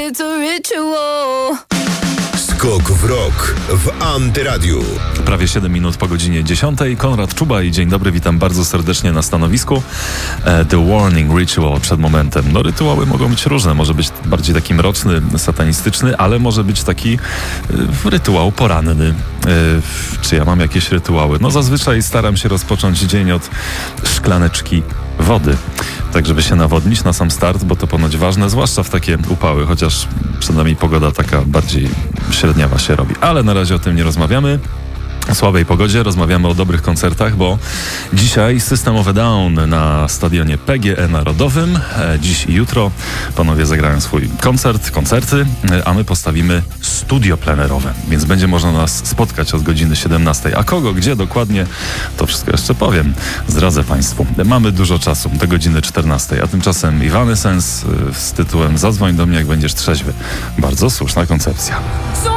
it's a ritual. Skok w rok w Antyradiu. Prawie 7 minut po godzinie 10. Konrad Czuba i dzień dobry, witam bardzo serdecznie na stanowisku. The Warning Ritual przed momentem. No rytuały mogą być różne, może być bardziej taki mroczny, satanistyczny, ale może być taki rytuał poranny. Czy ja mam jakieś rytuały? No zazwyczaj staram się rozpocząć dzień od szklaneczki wody, tak żeby się nawodnić na sam start, bo to ponoć ważne, zwłaszcza w takie upały, chociaż przed nami pogoda taka bardziej średniawa się robi. Ale na razie o tym nie rozmawiamy. O słabej pogodzie rozmawiamy o dobrych koncertach, bo dzisiaj System of a Down na stadionie PGE Narodowym. Dziś i jutro panowie zagrają swój koncerty, a my postawimy studio plenerowe, więc będzie można nas spotkać od godziny 17. A kogo, gdzie dokładnie, to wszystko jeszcze powiem. Zdradzę Państwu. Mamy dużo czasu, do godziny 14, a tymczasem Evanescence z tytułem Zadzwoń do mnie, jak będziesz trzeźwy. Bardzo słuszna koncepcja.